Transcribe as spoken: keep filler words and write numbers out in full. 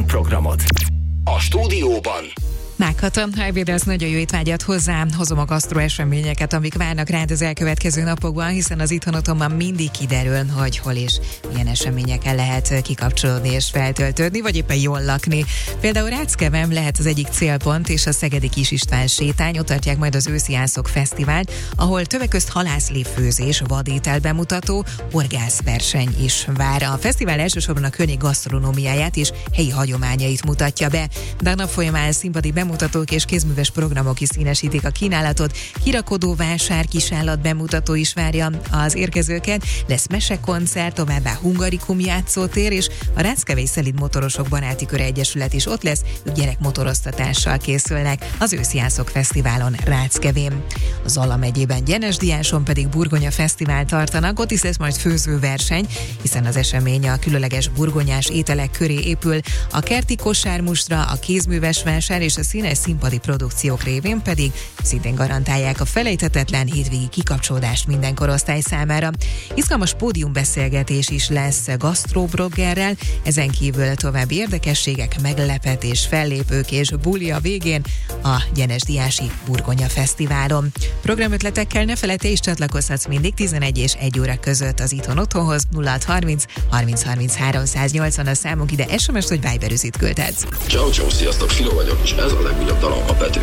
programot. A stúdióban Mághata, ha ebédelsz, nagyon jó étvágyat hozzá, hozom a gasztró eseményeket, amik várnak rád az elkövetkező napokban, hiszen az Itthon Otthonban mindig kiderül, hogy hol és milyen eseményeken lehet kikapcsolódni és feltöltődni, vagy éppen jól lakni. Például Ráckevem lehet az egyik célpont, és a szegedi Kis István sétány, ott tartják majd az őszi ászok fesztivált, ahol többek közt halászléfőzés, vadétel bemutató, horgászverseny is vár. A fesztivál elsősorban a környék gasztronómiáját és helyi hagyományait mutatja be, de a nap folyamán színpadi bemutatók és kézműves programok is színesítik a kínálatot. Kirakodó vásár, kisállat bemutató is várja az érkezőket, lesz mesekoncert, továbbá hungarikum játszótér, és a Ráckevei Szelíd Motorosok Baráti Köre Egyesület is ott lesz, ők gyerekmotoroztatással készülnek az őszi ászok fesztiválon Ráckevén. A Zala megyében Gyenesdiáson pedig burgonya fesztivál tartanak, ott is lesz majd főzőverseny, hiszen az esemény a különleges burgonyás ételek köré épül, a kerti kosármustra, a kézműves vásár és a színes színpadi produkciók révén pedig szintén garantálják a felejthetetlen hétvégi kikapcsolódást minden korosztály számára. Izgalmas pódiumbeszélgetés is lesz gasztróbloggerrel, ezen kívül további érdekességek, meglepetés, fellépők és buli a végén a Gyenesdiási Burgonya Fesztiválon. Programötletekkel ne felejt, te is csatlakozhatsz mindig tizenegy és egy óra között az Itthon Otthonhoz. Nulla hat harminc harminc harminc háromszáznyolcvan a számunk, ide es em es-t vagy Viber üzenetét küldhetsz. Ciao, ciao, sziasztok, Filo vagyok, és ez a legújabb dalom a Pető.